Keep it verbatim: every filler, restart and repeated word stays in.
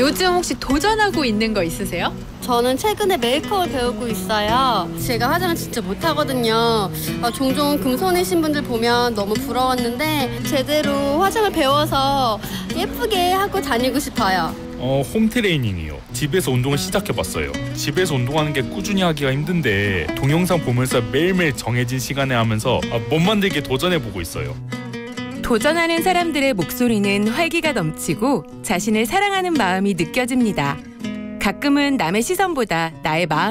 요즘 혹시 도전하고 있는 거 있으세요? 저는 최근에 메이크업을 배우고 있어요. 제가 화장을 진짜 못하거든요. 어, 종종 금손이신 분들 보면 너무 부러웠는데 제대로 화장을 배워서 예쁘게 하고 다니고 싶어요. 어, 홈트레이닝이요. 집에서 운동을 시작해봤어요. 집에서 운동하는 게 꾸준히 하기가 힘든데 동영상 보면서 매일매일 정해진 시간에 하면서 아, 몸 만들기에 도전해보고 있어요. 도전하는 사람들의 목소리는 활기가 넘치고 자신을 사랑하는 마음이 느껴집니다. 가끔은 남의 시선보다 나의 마음